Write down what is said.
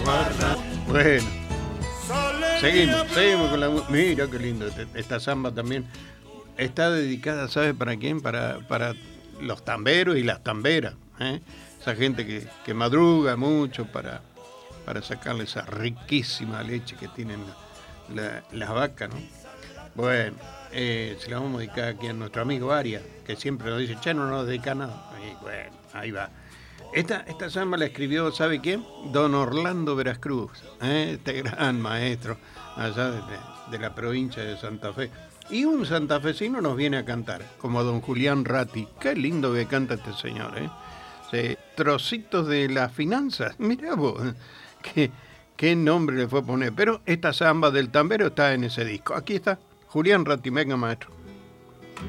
Bueno, seguimos con la música. Mira qué lindo, esta samba también está dedicada, ¿sabes para quién? Para los tamberos y las tamberas, ¿eh? Esa gente que madruga mucho para sacarle esa riquísima leche que tienen las vacas, ¿no? Bueno, se la vamos a dedicar aquí a nuestro amigo Arias, que siempre nos dice, che, no nos dedica nada. Y bueno, ahí va. Esta samba la escribió, ¿sabe quién? Don Orlando Veracruz, este gran maestro allá de la provincia de Santa Fe. Y un santafesino nos viene a cantar, como don Julián Ratti. Qué lindo que canta este señor, ¿eh? Sí, trocitos de las finanzas. Mirá vos, qué nombre le fue a poner. Pero esta samba del tambero está en ese disco. Aquí está, Julián Ratti, venga maestro.